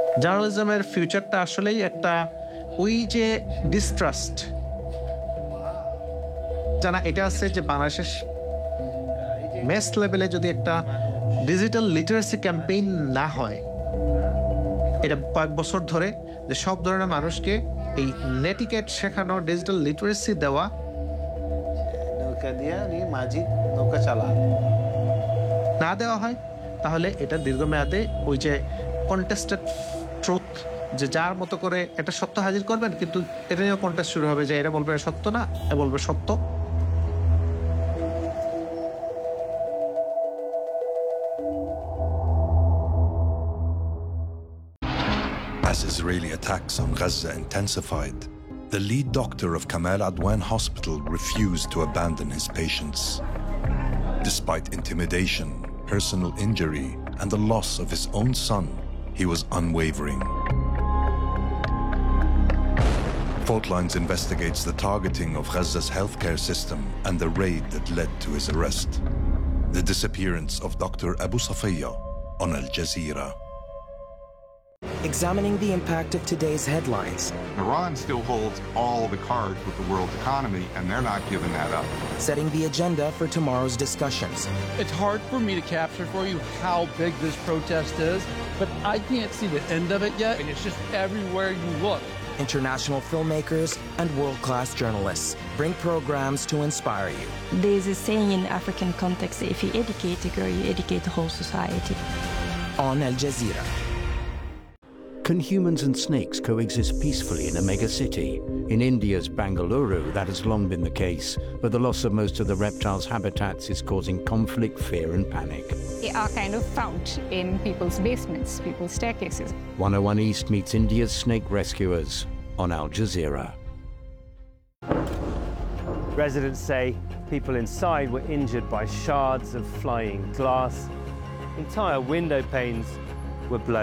জার্নালিজমের ফিউচারটা আসলেই একটা ওই যে ডিস্ট্রাস্ট জানা এটা আছে যে বাংলাদেশের মেস লেভেলে যদি একটা ডিজিটাল লিটারেসি ক্যাম্পেইন না হয়, এটা কয়েক বছর ধরে যে সব ধরনের মানুষকে এই নেটিকেট শেখানো, ডিজিটাল লিটারেসি দেওয়া, নৌকা দিয়ে মাঝি নৌকা চালা না দেওয়া হয়, তাহলে এটা দীর্ঘমেয়াদে ওই যে কন্টেস্টেড ট্রুথ, যে যার মতো করে একটা সত্য হাজির করবেন, কিন্তু এটা নিয়েও কন্টেস্ট শুরু হবে যে এটা বলবে সত্য না, এ বলবে সত্য। As Israeli attacks on Gaza intensified, the lead doctor of Kamal Adwan Hospital refused to abandon his patients. Despite intimidation, personal injury, and the loss of his own son, he was unwavering. Faultlines investigates the targeting of Gaza's healthcare system and the raid that led to his arrest. The disappearance of Dr. Abu Safiya on Al Jazeera. Examining the impact of today's headlines. Iran still holds all the cards with the world economy, and they're not giving that up. Setting the agenda for tomorrow's discussions. It's hard for me to capture for you how big this protest is, but I can't see the end of it yet, and it's just everywhere you look. International filmmakers and world-class journalists bring programs to inspire you. There's a saying in African context, if you educate a girl, you educate the whole society. On Al Jazeera. Can humans and snakes coexist peacefully in a megacity? In India's Bangalore, that has long been the case, but the loss of most of the reptiles' habitats is causing conflict, fear and panic. They are kind of found in people's basements, people's staircases. 101 East meets India's snake rescuers on Al Jazeera. Residents say people inside were injured by shards of flying glass. Entire window panes were blown.